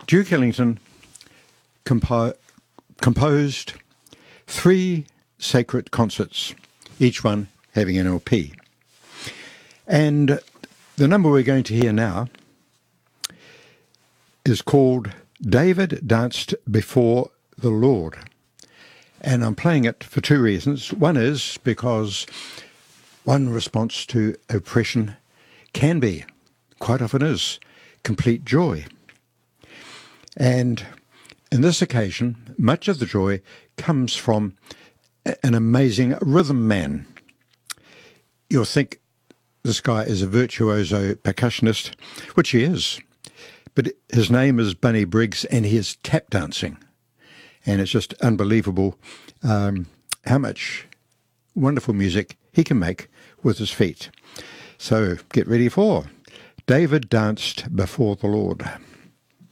Duke Ellington composed 3 sacred concerts, each one having an LP. And the number we're going to hear now is called David Danced Before the Lord. And I'm playing it for 2 reasons. One is because one response to oppression can be, quite often is, complete joy. And in this occasion, much of the joy comes from an amazing rhythm man. You'll think this guy is a virtuoso percussionist, which he is. But his name is Bunny Briggs, and he is tap dancing. And it's just unbelievable how much wonderful music he can make with his feet. So get ready for David Danced Before the Lord.